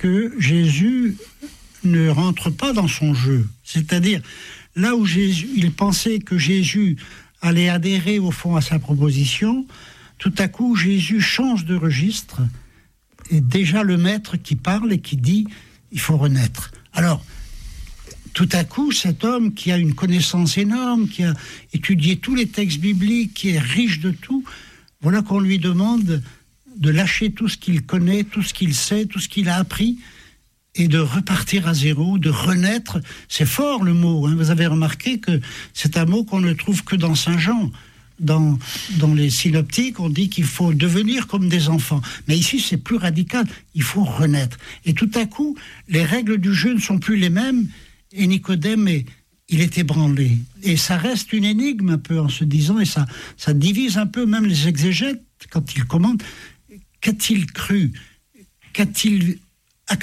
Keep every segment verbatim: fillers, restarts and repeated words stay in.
que Jésus ne rentre pas dans son jeu. C'est-à-dire, là où Jésus, il pensait que Jésus allait adhérer au fond à sa proposition, tout à coup, Jésus change de registre, et déjà le maître qui parle et qui dit « il faut renaître ». Alors, tout à coup, cet homme qui a une connaissance énorme, qui a étudié tous les textes bibliques, qui est riche de tout, voilà qu'on lui demande de lâcher tout ce qu'il connaît, tout ce qu'il sait, tout ce qu'il a appris, et de repartir à zéro, de renaître. C'est fort le mot, hein. Vous avez remarqué que c'est un mot qu'on ne trouve que dans Saint Jean. Dans, dans les synoptiques, on dit qu'il faut devenir comme des enfants. Mais ici, c'est plus radical. Il faut renaître. Et tout à coup, les règles du jeu ne sont plus les mêmes. Et Nicodème, est, il est ébranlé. Et ça reste une énigme un peu en se disant, et ça, ça divise un peu même les exégètes quand ils commentent. Qu'a-t-il cru ? Qu'a-t-il accepté ?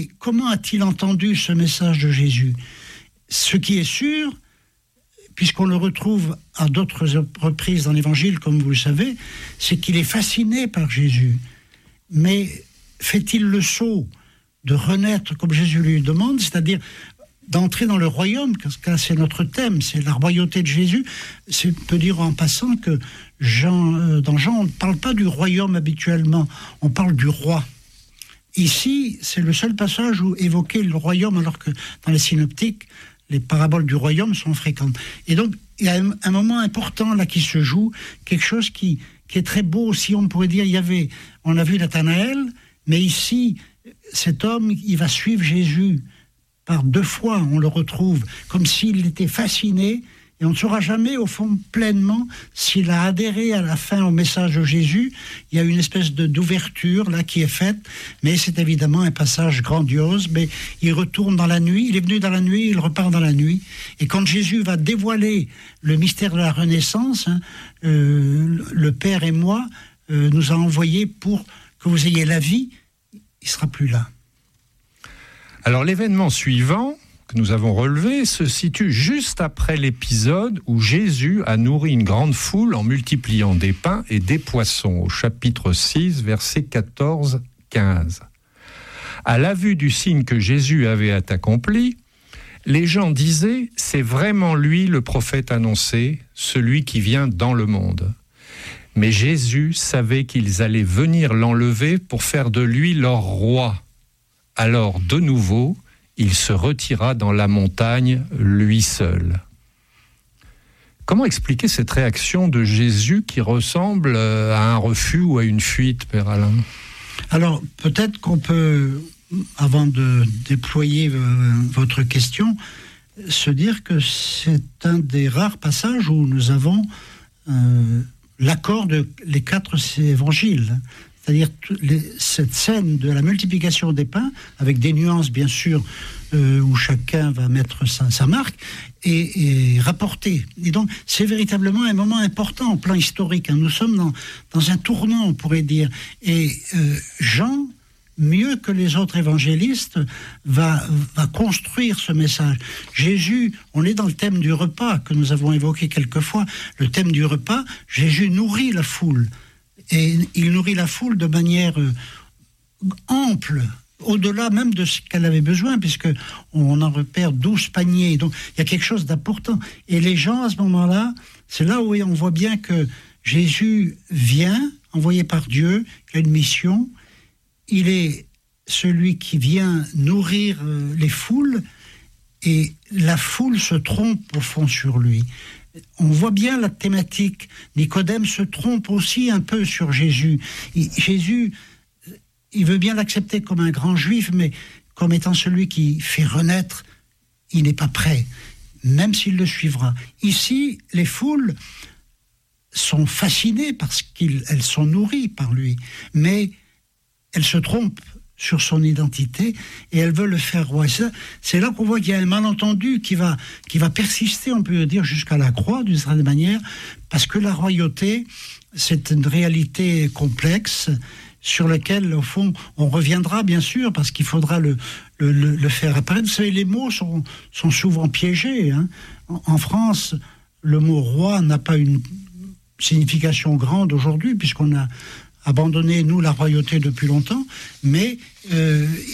Comment a-t-il entendu ce message de Jésus ? Ce qui est sûr, puisqu'on le retrouve à d'autres reprises dans l'Évangile, comme vous le savez, c'est qu'il est fasciné par Jésus. Mais fait-il le saut de renaître comme Jésus lui demande, c'est-à-dire d'entrer dans le royaume, parce que c'est notre thème, c'est la royauté de Jésus. C'est, on peut dire en passant que Jean, euh, dans Jean, on ne parle pas du royaume habituellement, on parle du roi. Ici, c'est le seul passage où évoquer le royaume, alors que dans les synoptiques, les paraboles du royaume sont fréquentes. Et donc, il y a un, un moment important là qui se joue, quelque chose qui, qui est très beau aussi, on pourrait dire, il y avait, on a vu Nathanaël, mais ici, cet homme, il va suivre Jésus. Par deux fois, on le retrouve comme s'il était fasciné, et on ne saura jamais, au fond, pleinement, s'il a adhéré à la fin au message de Jésus. Il y a une espèce de, d'ouverture, là, qui est faite, mais c'est évidemment un passage grandiose, mais il retourne dans la nuit, il est venu dans la nuit, il repart dans la nuit, et quand Jésus va dévoiler le mystère de la Renaissance, hein, euh, le Père et moi, euh, nous a envoyés pour que vous ayez la vie, il ne sera plus là. Alors l'événement suivant que nous avons relevé se situe juste après l'épisode où Jésus a nourri une grande foule en multipliant des pains et des poissons, au chapitre six, versets quatorze à quinze. À la vue du signe que Jésus avait accompli, les gens disaient « C'est vraiment lui le prophète annoncé, celui qui vient dans le monde ». Mais Jésus savait qu'ils allaient venir l'enlever pour faire de lui leur roi. Alors, de nouveau, il se retira dans la montagne, lui seul. Comment expliquer cette réaction de Jésus qui ressemble à un refus ou à une fuite, Père Alain ? Alors, peut-être qu'on peut, avant de déployer votre question, se dire que c'est un des rares passages où nous avons euh, l'accord de les quatre évangiles. C'est-à-dire les, cette scène de la multiplication des pains, avec des nuances bien sûr, euh, où chacun va mettre sa, sa marque, et, et rapportée. Et donc c'est véritablement un moment important au plan historique. Hein. Nous sommes dans, dans un tournant, on pourrait dire. Et euh, Jean, mieux que les autres évangélistes, va, va construire ce message. Jésus, on est dans le thème du repas, que nous avons évoqué quelquefois. Le thème du repas, Jésus nourrit la foule. Et il nourrit la foule de manière euh, ample, au-delà même de ce qu'elle avait besoin, puisqu'on en repère douze paniers. Donc il y a quelque chose d'important. Et les gens, à ce moment-là, c'est là où on voit bien que Jésus vient, envoyé par Dieu, il a une mission. Il est celui qui vient nourrir euh, les foules, et la foule se trompe au fond sur lui. On voit bien la thématique. Nicodème se trompe aussi un peu sur Jésus. Il, Jésus, il veut bien l'accepter comme un grand juif, mais comme étant celui qui fait renaître, il n'est pas prêt, même s'il le suivra. Ici, les foules sont fascinées parce qu'elles sont nourries par lui, mais elles se trompent sur son identité, et elle veut le faire roi. C'est, c'est là qu'on voit qu'il y a un malentendu qui va, qui va persister, on peut le dire, jusqu'à la croix, d'une certaine manière, parce que la royauté, c'est une réalité complexe, sur laquelle, au fond, on reviendra, bien sûr, parce qu'il faudra le, le, le, le faire apparaître. Vous savez, les mots sont, sont souvent piégés. Hein. En, en France, le mot roi n'a pas une signification grande aujourd'hui, puisqu'on a abandonné, nous, la royauté depuis longtemps, mais euh,